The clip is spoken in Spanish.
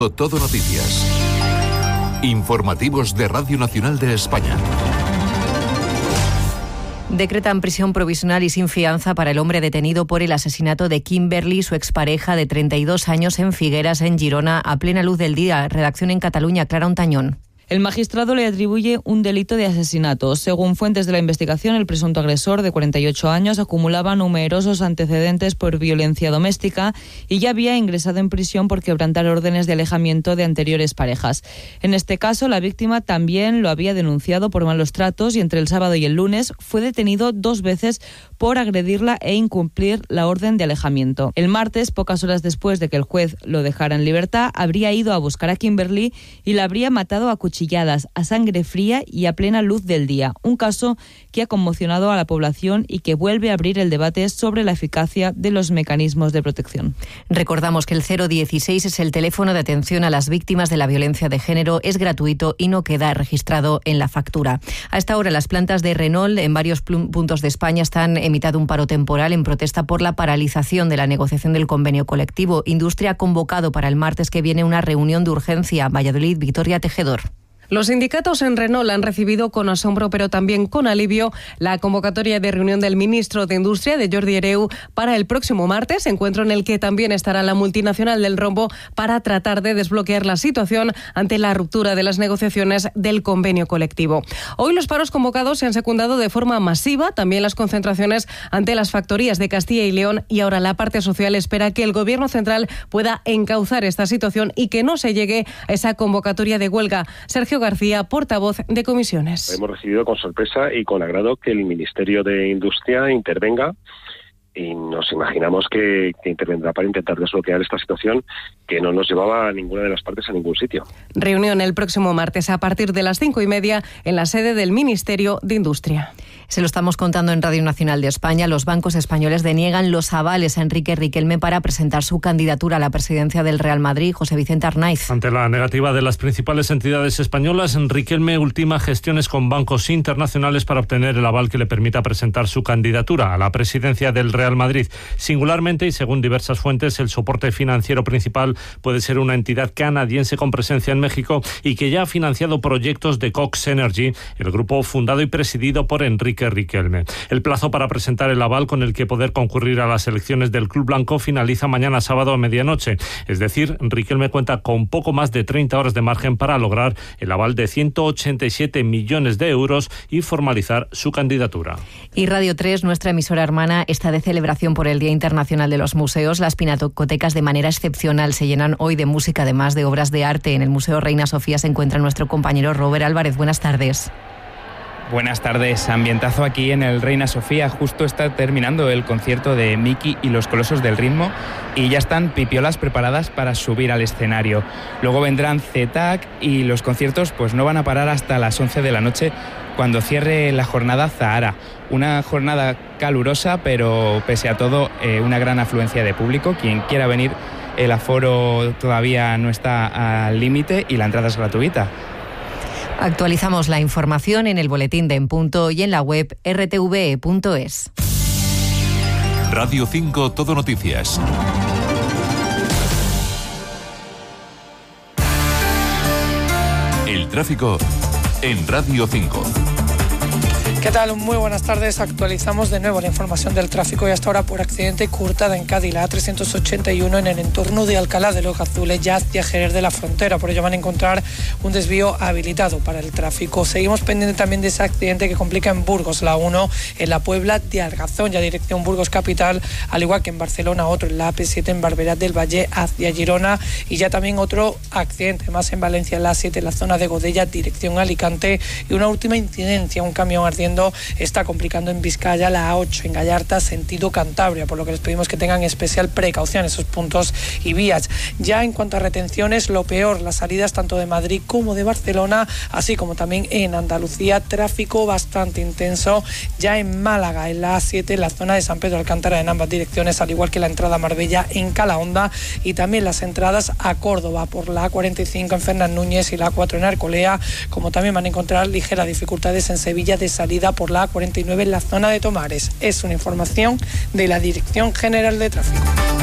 Todo Noticias. Informativos de Radio Nacional de España. Decretan prisión provisional y sin fianza para el hombre detenido por el asesinato de Kimberly, su expareja de 32 años en Figueras, en Girona, a plena luz del día. Redacción en Cataluña, Clara Ontañón. El magistrado le atribuye un delito de asesinato. Según fuentes de la investigación, el presunto agresor, de 48 años, acumulaba numerosos antecedentes por violencia doméstica y ya había ingresado en prisión por quebrantar órdenes de alejamiento de anteriores parejas. En este caso, la víctima también lo había denunciado por malos tratos y entre el sábado y el lunes fue detenido 2 veces por agredirla e incumplir la orden de alejamiento. El martes, pocas horas después de que el juez lo dejara en libertad, habría ido a buscar a Kimberly y la habría matado a cuchilladas, a sangre fría y a plena luz del día. Un caso que ha conmocionado a la población y que vuelve a abrir el debate sobre la eficacia de los mecanismos de protección. Recordamos que el 016 es el teléfono de atención a las víctimas de la violencia de género, es gratuito y no queda registrado en la factura. A esta hora, las plantas de Renault en varios puntos de España están en mitad de un paro temporal en protesta por la paralización de la negociación del convenio colectivo. Industria ha convocado para el martes que viene una reunión de urgencia. Valladolid, Victoria Tejedor. Los sindicatos en Renault han recibido con asombro, pero también con alivio, la convocatoria de reunión del ministro de Industria, de Jordi Hereu, para el próximo martes, encuentro en el que también estará la multinacional del rombo para tratar de desbloquear la situación ante la ruptura de las negociaciones del convenio colectivo. Hoy los paros convocados se han secundado de forma masiva, también las concentraciones ante las factorías de Castilla y León, y ahora la parte social espera que el Gobierno central pueda encauzar esta situación y que no se llegue a esa convocatoria de huelga. Sergio García, portavoz de comisiones. Hemos recibido con sorpresa y con agrado que el Ministerio de Industria intervenga y nos imaginamos que intervendrá para intentar desbloquear esta situación que no nos llevaba a ninguna de las partes a ningún sitio. Reunión el próximo martes a partir de las 5:30 en la sede del Ministerio de Industria. Se lo estamos contando en Radio Nacional de España. Los bancos españoles deniegan los avales a Enrique Riquelme para presentar su candidatura a la presidencia del Real Madrid. José Vicente Arnaiz. Ante la negativa de las principales entidades españolas, Riquelme ultima gestiones con bancos internacionales para obtener el aval que le permita presentar su candidatura a la presidencia del Real Madrid. Singularmente, y según diversas fuentes, el soporte financiero principal puede ser una entidad canadiense con presencia en México y que ya ha financiado proyectos de Cox Energy, el grupo fundado y presidido por Enrique Riquelme. El plazo para presentar el aval con el que poder concurrir a las elecciones del Club Blanco finaliza mañana sábado a medianoche. Es decir, Riquelme cuenta con poco más de 30 horas de margen para lograr el aval de 187 millones de euros y formalizar su candidatura. Y Radio 3, nuestra emisora hermana, está de celebración por el Día Internacional de los Museos. Las pinacotecas de manera excepcional se llenan hoy de música, además de obras de arte. En el Museo Reina Sofía se encuentra nuestro compañero Robert Álvarez. Buenas tardes. Buenas tardes, ambientazo aquí en el Reina Sofía. Justo está terminando el concierto de Miki y los Colosos del Ritmo y ya están pipiolas preparadas para subir al escenario. Luego vendrán CETAC y los conciertos pues no van a parar hasta las 11 de la noche cuando cierre la jornada Zahara. Una jornada calurosa, pero pese a todo una gran afluencia de público. Quien quiera venir, el aforo todavía no está al límite y la entrada es gratuita. Actualizamos la información en el boletín de En Punto y en la web rtve.es. Radio 5 Todo Noticias. El tráfico en Radio 5. ¿Qué tal? Muy buenas tardes. Actualizamos de nuevo la información del tráfico y hasta ahora por accidente cortada en Cádiz, la A381 en el entorno de Alcalá de los Azules, ya hacia Jerez de la Frontera. Por ello van a encontrar un desvío habilitado para el tráfico. Seguimos pendiente también de ese accidente que complica en Burgos, la 1 en la Puebla de Argazón, ya dirección Burgos capital, al igual que en Barcelona, otro en la AP7 en Barberá del Valle hacia Girona, y ya también otro accidente más en Valencia, en la A7 en la zona de Godella, dirección Alicante, y una última incidencia, un camión ardiendo está complicando en Vizcaya, la A8 en Gallarta, sentido Cantabria, por lo que les pedimos que tengan especial precaución en esos puntos y vías. Ya en cuanto a retenciones, lo peor, las salidas tanto de Madrid como de Barcelona, así como también en Andalucía, tráfico bastante intenso, ya en Málaga, en la A7, en la zona de San Pedro Alcántara, en ambas direcciones, al igual que la entrada a Marbella en Calahonda, y también las entradas a Córdoba por la A45 en Fernán Núñez y la A4 en Arcolea, como también van a encontrar ligeras dificultades en Sevilla de salida por la A49 en la zona de Tomares. Es una información de la Dirección General de Tráfico.